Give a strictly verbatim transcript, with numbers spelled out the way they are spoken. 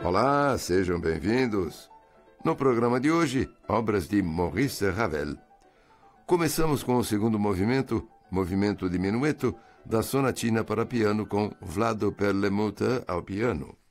Olá, sejam bem-vindos. No programa de hoje, obras de Maurice Ravel. Começamos com o segundo movimento, movimento de minueto, da Sonatina para piano com Vlado Perlemuter ao piano.